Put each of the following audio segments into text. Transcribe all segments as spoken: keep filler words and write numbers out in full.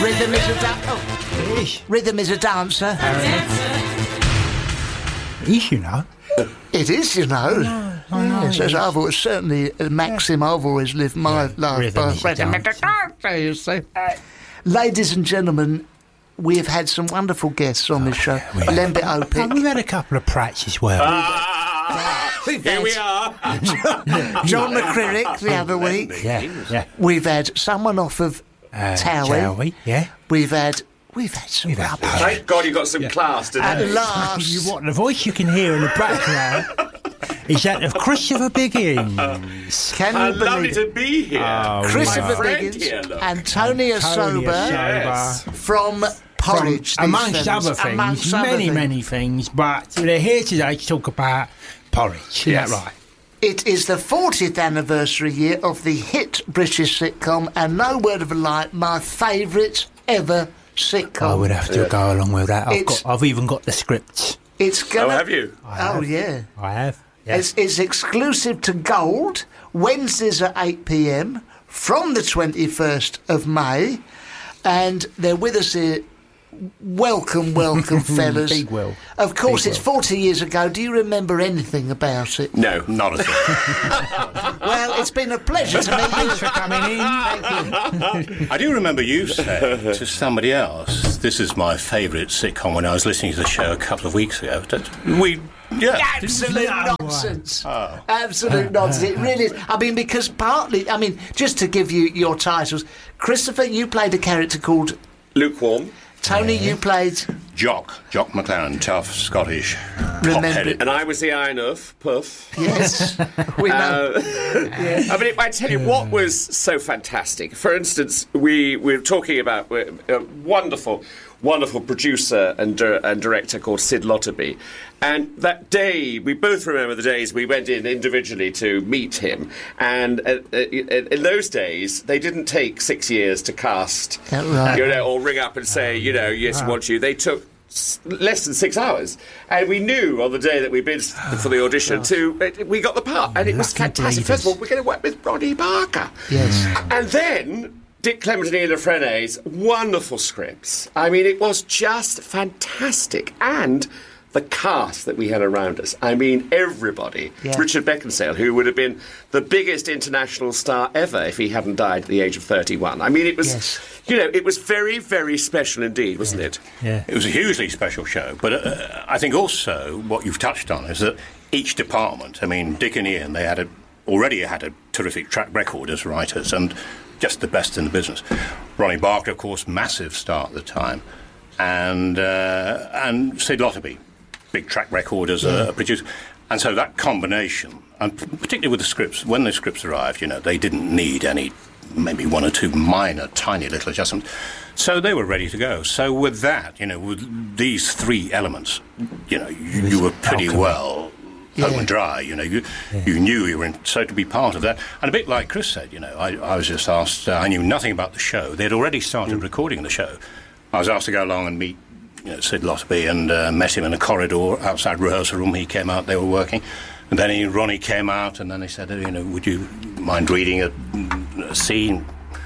Rhythm is a da- oh. Rhythm is a dancer. It is, you know. It is, you know. No, I know. Yes, as I've always, certainly, uh, Maxim, I've always lived my Yeah, life rhythm by is a rhythm is a dancer, you see. Ladies and gentlemen, we have had some wonderful guests on this show. we have. Lembit Oh, Opik. we've had a couple of prats as well. Ah, We've here had we are. John McCririck the other week. yeah, yeah. We've had someone off of Uh, Towie. Towie, yeah. We've had we've had some We've had- rubbish. Thank God you got some class today. At last, You, what the voice you can hear in the background is that of Christopher Biggins. can How you lovely believe it? to be here. Oh, Christopher My friend Biggins, here, look. Antonia Sober Yes. from Porridge. these amongst fellas, other things, amongst other many, things. many things, but they're here today to talk about porridge. Yes. Is that right? It is the fortieth anniversary year of the hit British sitcom, and no word of a lie, my favourite ever sitcom. I would have to go along with that. I've, It's- got, I've even got the scripts. It's gonna. Oh, have you? Oh yeah. I have. Yeah. It's, it's exclusive to Gold, Wednesdays at eight p m from the twenty-first of May, and they're with us here. Welcome, welcome, fellas. Big Will. Of course, Big it's Will. forty years ago. Do you remember anything about it? No. Not at all. Well, it's been a pleasure to meet you. Thanks for coming in. Thank you. I do remember you said to somebody else, this is my favourite sitcom when I was listening to the show a couple of weeks ago. That we, yeah. Absolute No nonsense. Oh. Absolute nonsense. It really is. I mean, because partly, I mean, just to give you your titles, Christopher, you played a character called Lukewarm. Tony. You played. Jock, Jock McLaren, tough, Scottish, Remember- hot-headed. And I was the Iron of Puff. Yes, we know. Uh, I mean, I tell you what was so fantastic. For instance, we, we were talking about uh, a wonderful, wonderful producer and, uh, and director called Sid Lotterby. And that day, we both remember the days we went in individually to meet him. And uh, uh, in those days, they didn't take six years to cast, Yeah, right. you know, or ring up and say, you know, yes, we want you. They took s- less than six hours, and we knew on the day that we bid for the audition to it, we got the part, and it was Lucky fantastic. believers. First of all, we're going to work with Ronnie Barker, Yes. and then Dick Clement and Ian Lafrene's wonderful scripts. I mean, it was just fantastic, and the cast that we had around us. I mean, everybody. Yeah. Richard Beckinsale, who would have been the biggest international star ever if he hadn't died at the age of thirty-one. I mean, it was, Yes. you know, it was very, very special indeed, wasn't it? Yeah. It was a hugely special show, but uh, I think also what you've touched on is that each department, I mean, Dick and Ian, they had a, already had a terrific track record as writers and just the best in the business. Ronnie Barker, of course, massive star at the time, and uh, and Sid Lotterby, big track record as a, a producer. And so that combination, and particularly with the scripts, when the scripts arrived, you know, they didn't need any, maybe one or two minor, tiny little adjustments. So they were ready to go. So with that, you know, with these three elements, you know, you, you were pretty alchemy. well home and dry, you know, you, you knew you were in, so to be part of that. And a bit like Chris said, you know, I, I was just asked, uh, I knew nothing about the show. They'd already started recording the show. I was asked to go along and meet you know, Sid Lotterby and uh, met him in a corridor outside rehearsal room. He came out, they were working. And then he, Ronnie came out and then they said, oh, you know, would you mind reading a, a scene?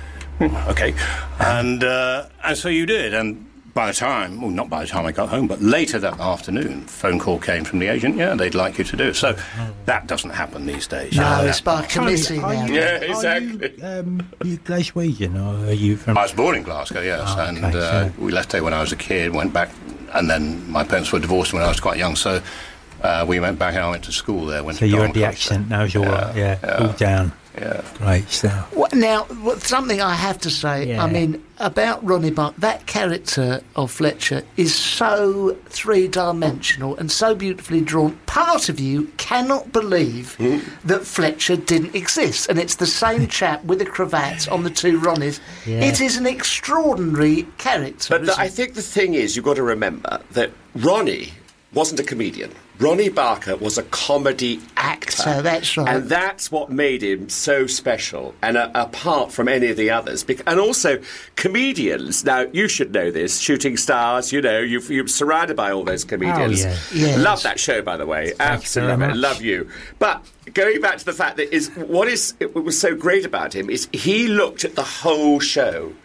Okay. And, uh, and so you did. And by the time, well, not by the time I got home, but later that afternoon, phone call came from the agent, yeah, they'd like you to do it. So that doesn't happen these days. No, You know, it's that- by committee Are now. you- Yeah, are exactly. You, um, you Glaswegian, or are you from... I was born in Glasgow, yes, Oh, and okay, uh, so- we left there when I was a kid, went back, and then my parents were divorced when I was quite young, so uh, we went back and I went to school there. Went So to you Don had the College accent, there. now it's all right, yeah, yeah. all down. Yeah. Great stuff. Well, now, what- something I have to say, Yeah. I mean, about Ronnie Barker, that character of Fletcher is so three-dimensional and so beautifully drawn. Part of you cannot believe that Fletcher didn't exist, and it's the same chap with the cravat on the two Ronnies. Yeah. It is an extraordinary character, But the, isn't I it? think the thing is, you've got to remember that Ronnie wasn't a comedian. Ronnie Barker was a comedy actor. Actor, that's right. And that's what made him so special and uh, apart from any of the others. Bec- and also, comedians, now, you should know this, Shooting Stars, you know, you've, you're surrounded by all those comedians. Oh, yeah. Yes. Love that show, by the way. Absolutely. very much. Love you. But going back to the fact that is what is what was so great about him is he looked at the whole show.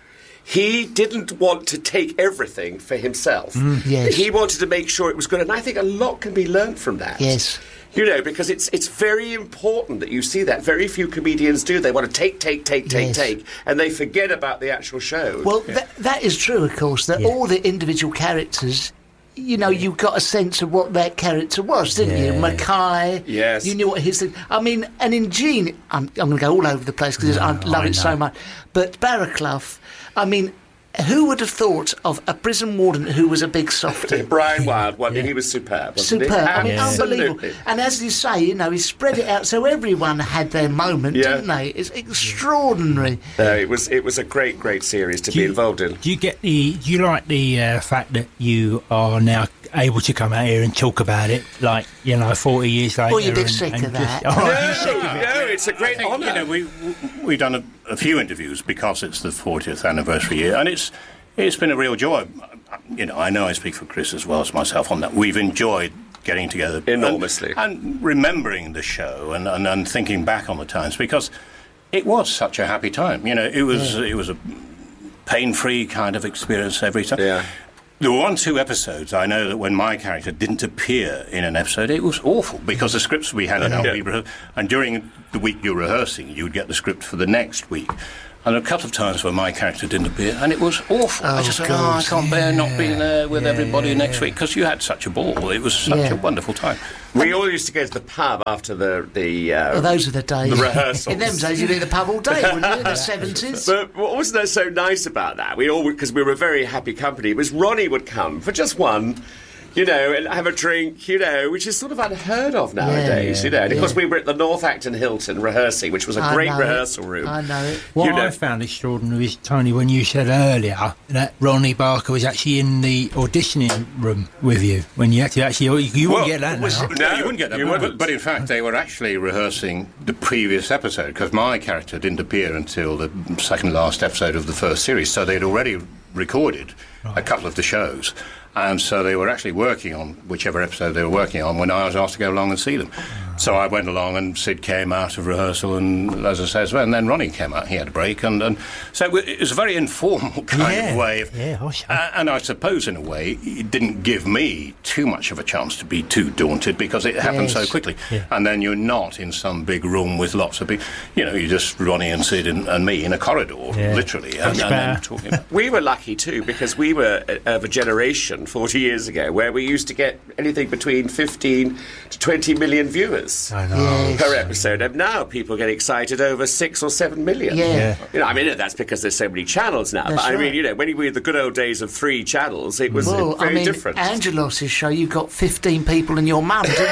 he didn't want to take everything for himself. Mm, yes. He wanted to make sure it was good, and I think a lot can be learnt from that. Yes. You know, because it's it's very important that you see that. Very few comedians do. They want to take, take, take, take, Yes. take, and they forget about the actual show. Well, that, that is true, of course, that Yeah. all the individual characters, you know, you got a sense of what that character was, didn't you? Yeah. Mackay. Yes. You knew what his thing... I mean, and in Gene... I'm, I'm going to go all over the place because I No, love I it so know. much. But Barraclough, I mean... Who would have thought of a prison warden who was a big softie? Brian Wilde, one, Yeah. he was superb. Wasn't Superb. He? I mean, Absolutely. unbelievable. And as you say, you know, he spread it out so everyone had their moment, Yeah. didn't they? It's extraordinary. No, it was it was a great, great series to Do be you- involved in. Do you get the? Do you like the uh, fact that you are now able to come out here and talk about it, like you know, forty years later? Well, you're a bit and- sick and of just- that. Oh, No, you're sick of it. no, it's a great think, honour. You know, we, we've done a, a few interviews because it's the fortieth anniversary year, and it's it's been a real joy. You know, I know I speak for Chris as well as myself on that. We've enjoyed getting together Enormously. and, and remembering the show and, and, and thinking back on the times, because it was such a happy time. You know, it was it was a pain-free kind of experience every time. Yeah. There were one, two episodes, I know that when my character didn't appear in an episode, it was awful, because the scripts we handed out, Yeah. we rehe- and during the week you're rehearsing, you would get the script for the next week. And a couple of times where my character didn't appear, and it was awful. I Oh, just thought, God. oh, I can't bear not being there with Yeah, everybody yeah, next yeah. week, because you had such a ball. It was such Yeah. a wonderful time. We all used to go to the pub after the the. Uh, Well, those are the days. The rehearsals. In them days, you'd be at the pub all day, wouldn't you? In the seventies. But what wasn't there so nice about that? We all, because we were a very happy company, was Ronnie would come for just one, you know, and have a drink, you know, which is sort of unheard of nowadays, Yeah, you know. And of yeah. course, we were at the North Acton Hilton rehearsing, which was a I great know it. rehearsal room. I know it. What You know- I found extraordinary is, Tony, when you said earlier that Ronnie Barker was actually in the auditioning room with you, when you actually, actually you, you Well, wouldn't get that was now. it- No, No, you wouldn't get that. you But, wouldn't. but in fact, they were actually rehearsing the previous episode, because my character didn't appear until the second last episode of the first series. So they'd already recorded a couple of the shows. And so they were actually working on whichever episode they were working on when I was asked to go along and see them. So I went along, and Sid came out of rehearsal, and as I say as well, and then Ronnie came out. He had a break, and, and so it was a very informal kind Yeah, of way. Of, yeah, I see. uh, and I suppose in a way it didn't give me too much of a chance to be too daunted, because it happened so Yes. quickly. Yeah. And then you're not in some big room with lots of people. You know, you're just Ronnie and Sid and, and me in a corridor, Yeah. literally, and, Much and then better. talking about. We were lucky too, because we were uh, of a generation forty years ago where we used to get anything between fifteen to twenty million viewers I know. Yes. per episode, and now people get excited over six or seven million. Yeah. Yeah. You know, I mean, that's because there's so many channels now. That's but I right. mean, you know, when you were the good old days of three channels, it was uh, Well, very I mean, different. Angelos' show, you got fifteen people and your mum, didn't you?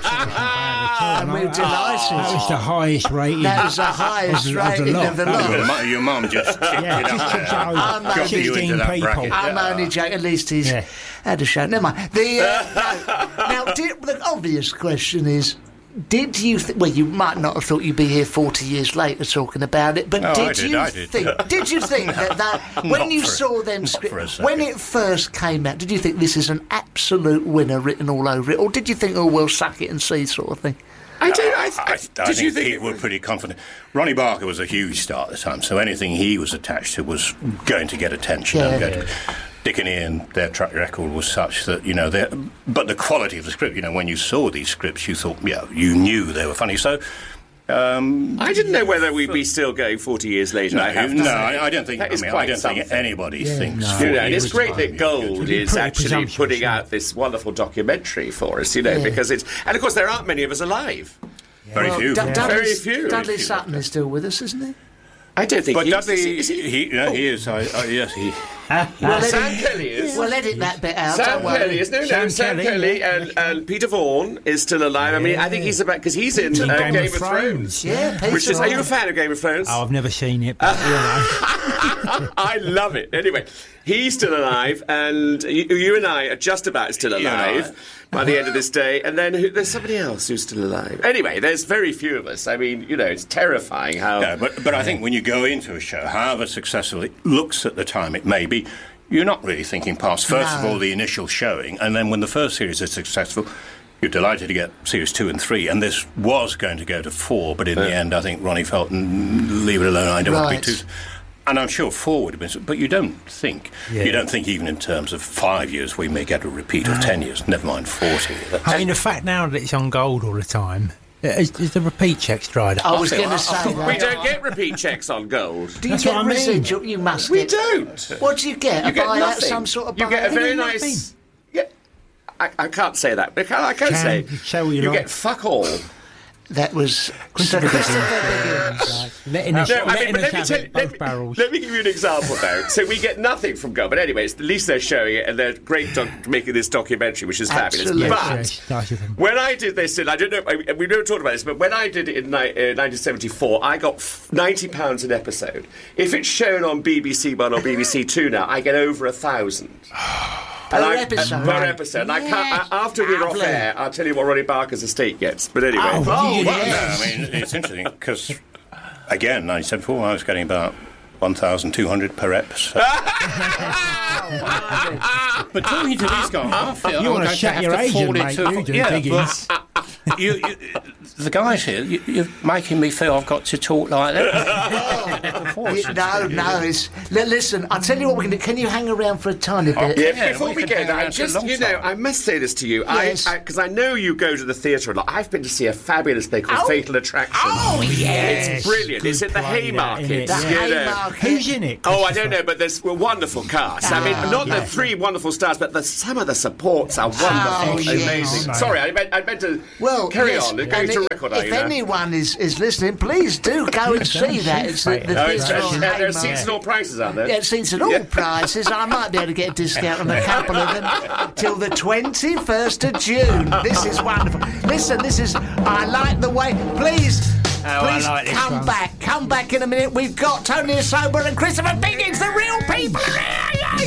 And we were That was delighted. the highest rated. That was the highest Of the- of the rating lot. of the That was Your, lot. mu- your mum just kicked Yeah, it just up kicked it there. over. I'm Got you into sixteen that people. bracket. I'm only joking. At least he's Yeah. had a show. Never mind. The, uh, no. Now, did, the obvious question is, did you... Th- well, you might not have thought you'd be here forty years later talking about it, but No, did, I did, you I did. think... Did you think that, that when Not you for a- saw them not for a scripts... second. When it first came out, did you think this is an absolute winner written all over it? Or did you think, oh, well, suck it and see sort of thing? I don't. I, I, I, I did think you think it people were was- pretty confident. Ronnie Barker was a huge star at the time, so anything he was attached to was going to get attention. and Yeah. go to- Dick and Ian, their track record was such that, you know, they're- but the quality of the script, you know, when you saw these scripts, you thought, yeah, you knew they were funny. So, um, I didn't know whether we'd be still going forty years later. no, I have to no say. I, I don't think. That I is mean, I quite don't think something. anybody Yeah, thinks. no. You forty know, and it's years great time that you Gold could- be is pretty actually presumptuous, putting yeah. out this wonderful documentary for us, you know, Yeah. because it's... And, of course, there aren't many of us alive. Very Well, few. Du- Yeah. Dudley, Very few. Dudley Very few. Sutton is still with us, isn't he? I don't think But he Dudley, is. Is he? he, no, he is. I, I, yes, he. Well, Sam edit- Kelly is. Well, edit that bit out, Sam don't worry. Kelly is no, no. Sam Sam, Kelly, Kelly, yeah, and, and Peter Vaughan is still alive. I mean, I think he's about because he's in In uh, Game Game, of of Thrones. Thrones. Yeah, Peter Which is? Are you a Vaughan. fan of Game of Thrones? Oh, I've never seen it, but, you know. I love it. Anyway, he's still alive, and you, you and I are just about still You and I. alive by the end of this day. And then who, there's somebody else who's still alive. Anyway, there's very few of us. I mean, you know, it's terrifying how. No, but, but I think when you go into a show, however successful it looks at the time it may be, you're not really thinking past, first of No. all, the initial showing, and then when the first series is successful, you're delighted to get series two and three, and this was going to go to four, but in the end, I think Ronnie felt, "Mm, leave it alone, I don't want Right. to be too... and I'm sure forward, but you don't think, Yeah. you don't think even in terms of five years we may get a repeat of ten years, never mind forty. That's, I mean, the fact now that it's on gold all the time, is, is the repeat checks dried up? I was think- going to say that. We don't get repeat checks on gold. Do you That's get what I mean. residual? You must We get. don't. What do you get? You a get buyout, nothing. some sort of You get a buyout? very You get nice. Yeah, I, I can't say that. I can, I can, Can. say Say what you you like. get fuck all. That was Sir Christopher Biggins. Letting us, No, I mean, letting but us let me, have tell, it, let, both me, barrels. let me give you an example, though. So we get nothing from gold, but anyway, it's, at least they're showing it, and they're great doc- making this documentary, which is Absolutely. fabulous. Yes, But nice of them. when I did this, and I don't know, I- we never talked about this, but when I did it in ni- uh, nineteen seventy-four, I got f- ninety pounds an episode. If it's shown on B B C One or B B C Two now, I get over a thousand. Per And I- episode. uh, per episode. And I can't, I, after we're off Lovely. air, I'll tell you what Ronnie Barker's estate gets. But anyway. Oh, Oh, yeah. yes. I mean, it's interesting because, again, nineteen seventy-four, I was getting about one thousand two hundred per episode. But talking to these guys, I feel You I'm want to going shut have your to agent, fall mate. into- You do, yeah, Biggins. but you, you, the guys here, you, you're making me feel I've got to talk like that. You- No, no. It's, li- listen, I'll tell you what we're going to do. Can you hang around for a tiny bit? Yeah, Yeah, before we we could get hang there, I around for a just, long you know, time. I must say this to you. Yes. I Because I, know you go to the theatre a lot. I've been to see a fabulous play called Oh. Fatal Attraction. Oh, yes. It's brilliant. Good It's at the play, that, Haymarket. innit? The you know. Haymarket. Who's in it? Oh, I Christopher? don't know, but there's a wonderful cast. I mean, Ah, not yeah. the three wonderful stars, but the, some of the supports are wonderful, Oh, yes. amazing. Oh, no. Sorry, I meant, I meant to Well, carry yes, on. Going and to if- record, are if you know? anyone is, is listening, please do go and see that. It's the, the Oh, it's, theatre uh, on there are Haymarket. seasonal prices, aren't there? Yeah, it's seats at all Yeah. prices. I might be able to get a discount on a couple of them till the twenty-first of June. This is wonderful. Listen, this is. I like the way. Please, Oh, I please like this come one. back. Come back in a minute. We've got Tony Sober and Christopher Biggins, the real people.